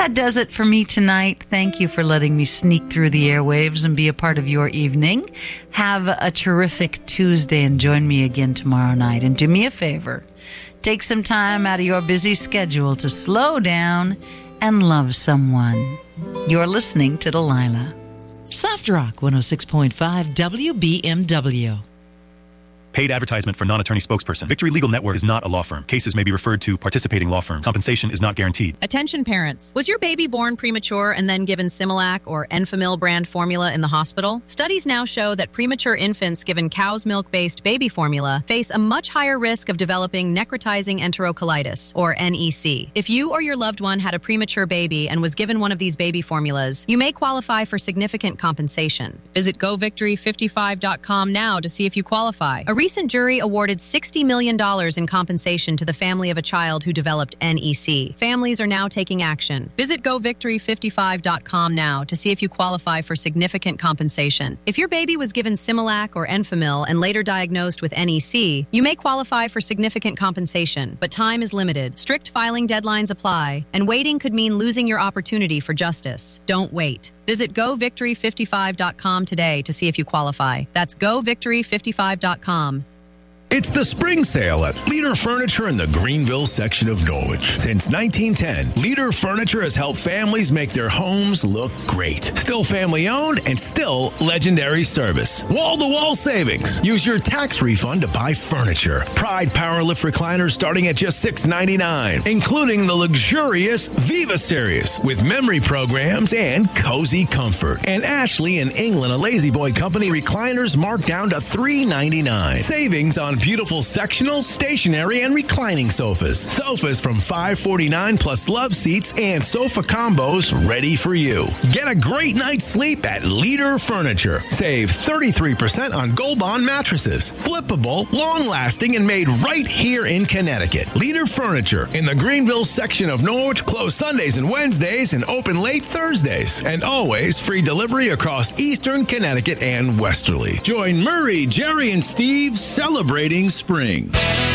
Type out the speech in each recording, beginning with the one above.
That does it for me tonight. Thank you for letting me sneak through the airwaves and be a part of your evening. Have a terrific Tuesday and join me again tomorrow night. And do me a favor, take some time out of your busy schedule to slow down and love someone. You're listening to Delilah. Soft Rock 106.5 WBMW. Paid advertisement for non-attorney spokesperson. Victory Legal Network is not a law firm. Cases may be referred to participating law firms. Compensation is not guaranteed. Attention parents. Was your baby born premature and then given Similac or Enfamil brand formula in the hospital? Studies now show that premature infants given cow's milk-based baby formula face a much higher risk of developing necrotizing enterocolitis, or NEC. If you or your loved one had a premature baby and was given one of these baby formulas, you may qualify for significant compensation. Visit govictory55.com now to see if you qualify. A recent jury awarded $60 million in compensation to the family of a child who developed NEC. Families are now taking action. Visit govictory55.com now to see if you qualify for significant compensation. If your baby was given Similac or Enfamil and later diagnosed with NEC, you may qualify for significant compensation, but time is limited. Strict filing deadlines apply, and waiting could mean losing your opportunity for justice. Don't wait. Visit govictory55.com today to see if you qualify. That's govictory55.com. It's the spring sale at Leader Furniture in the Greenville section of Norwich. Since 1910, Leader Furniture has helped families make their homes look great. Still family owned and still legendary service. Wall-to-wall savings. Use your tax refund to buy furniture. Pride Powerlift recliners starting at just $6.99, including the luxurious Viva series with memory programs and cozy comfort. And Ashley in England, a Lazy Boy Company recliners marked down to $3.99. Savings on beautiful sectional, stationary, and reclining sofas. Sofas from $549 plus love seats and sofa combos ready for you. Get a great night's sleep at Leader Furniture. Save 33% on Gold Bond mattresses. Flippable, long-lasting, and made right here in Connecticut. Leader Furniture in the Greenville section of Norwich. Closed Sundays and Wednesdays and open late Thursdays. And always free delivery across Eastern Connecticut and Westerly. Join Murray, Jerry, and Steve celebrating spring.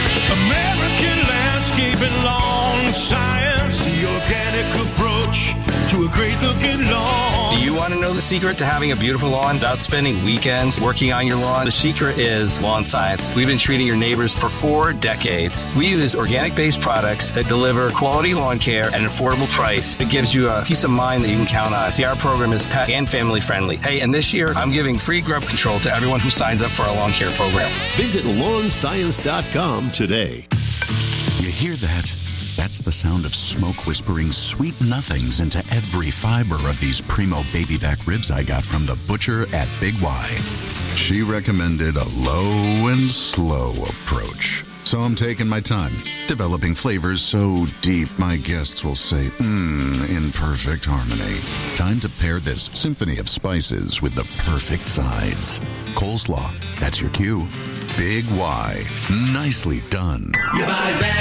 American Landscaping Lawn Science, the organic approach to a great looking lawn. Do you want to know the secret to having a beautiful lawn without spending weekends working on your lawn? The secret is lawn science. We've been treating your neighbors for 4 decades. We use organic-based products that deliver quality lawn care at an affordable price. It gives you a peace of mind that you can count on. See, our program is pet and family friendly. Hey, and this year, I'm giving free grub control to everyone who signs up for our lawn care program. Visit lawnscience.com today. You hear that? That's the sound of smoke whispering sweet nothings into every fiber of these primo baby back ribs I got from the butcher at Big Y. She recommended a low and slow approach. So I'm taking my time, developing flavors so deep my guests will say, in perfect harmony. Time to pair this symphony of spices with the perfect sides. Coleslaw, that's your cue. Big Y, nicely done.